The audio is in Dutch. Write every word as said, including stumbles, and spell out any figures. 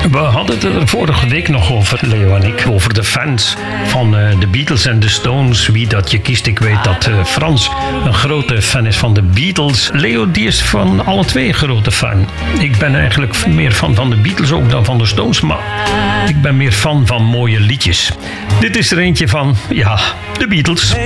We hadden het er vorige week nog over, Leo en ik, over de fans van uh, de Beatles en de Stones. Wie dat je kiest, ik weet dat uh, Frans een grote fan is van de Beatles. Leo, die is van alle twee een grote fan. Ik ben eigenlijk meer fan van de Beatles ook dan van de Stones, maar ik ben meer fan van mooie liedjes. Dit is er eentje van, ja, de Beatles.